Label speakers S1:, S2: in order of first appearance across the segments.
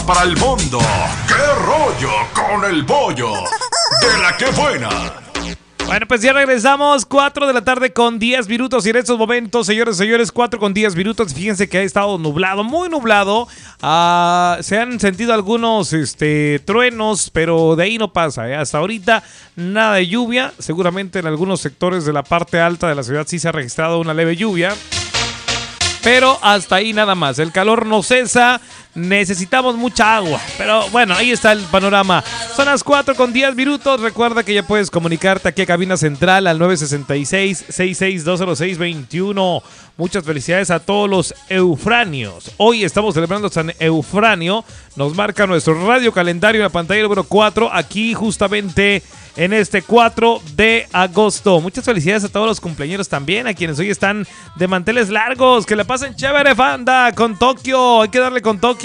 S1: Para el mundo, ¿qué rollo con el pollo? De la que buena.
S2: Bueno, pues ya regresamos, 4 de la tarde con 10 minutos y en estos momentos, señores, 4 con 10 minutos. Fíjense que ha estado nublado, muy nublado. Se han sentido algunos truenos, pero de ahí no pasa. Hasta ahorita nada de lluvia. Seguramente en algunos sectores de la parte alta de la ciudad sí se ha registrado una leve lluvia. Pero hasta ahí nada más. El calor no cesa. Necesitamos mucha agua. Pero bueno, ahí está el panorama. Son las 4 con 10 minutos. Recuerda que ya puedes comunicarte aquí a Cabina Central al 966-6620621. Muchas felicidades a todos los eufranios. Hoy estamos celebrando San Eufranio. Nos marca nuestro radio calendario en la pantalla número 4. Aquí justamente en este 4 de agosto. Muchas felicidades a todos los cumpleañeros también, a quienes hoy están de manteles largos. Que la pasen chévere, banda, con Tokio. Hay que darle con Tokio.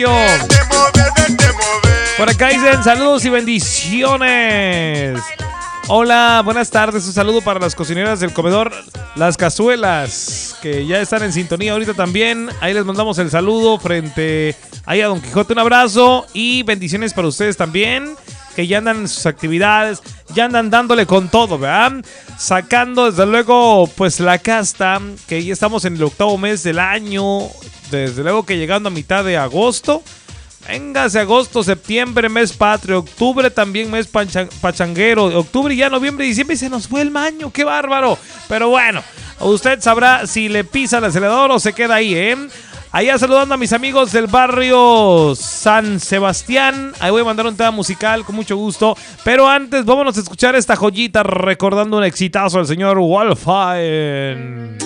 S2: Por acá dicen saludos y bendiciones. Hola, buenas tardes. Un saludo para las cocineras del comedor Las Cazuelas, que ya están en sintonía ahorita también. Ahí les mandamos el saludo frente ahí a Don Quijote. Un abrazo y bendiciones para ustedes también, que ya andan en sus actividades, ya andan dándole con todo, ¿verdad? Sacando desde luego pues la casta, que ya estamos en el 8º mes del año, desde luego que llegando a mitad de agosto. Véngase agosto, septiembre, mes patrio, octubre también mes pachanguero, octubre ya noviembre, diciembre, se nos fue el año, qué bárbaro. Pero bueno, usted sabrá si le pisa el acelerador o se queda ahí, ¿eh? Allá saludando a mis amigos del barrio San Sebastián. Ahí voy a mandar un tema musical con mucho gusto. Pero antes, vámonos a escuchar esta joyita recordando un exitazo del señor Wolfine.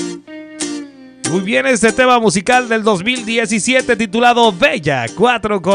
S2: Muy bien, este tema musical del 2017 titulado Bella 4 con